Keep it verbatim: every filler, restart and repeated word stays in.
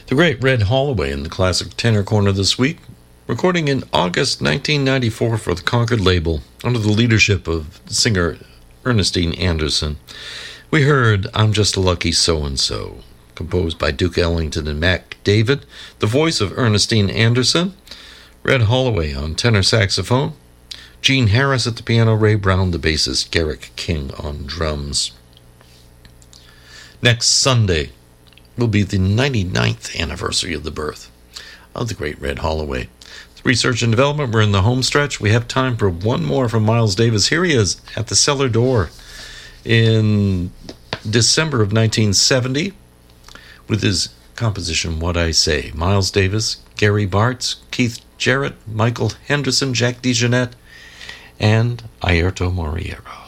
The great Red Holloway in the classic tenor corner this week, recording in August nineteen ninety-four for the Concord label under the leadership of singer Ernestine Anderson. We heard I'm Just a Lucky So-and-So, composed by Duke Ellington and Mac David, the voice of Ernestine Anderson, Red Holloway on tenor saxophone, Gene Harris at the piano, Ray Brown the bassist, Garrick King on drums. Next Sunday will be the ninety-ninth anniversary of the birth of the great Red Holloway. Research and development, we're in the home stretch. We have time for one more from Miles Davis. Here he is at the cellar door in December of nineteen seventy with his composition What I Say. Miles Davis, Gary Bartz, Keith Jarrett, Michael Henderson, Jack DeJohnette, and Airto Moriero.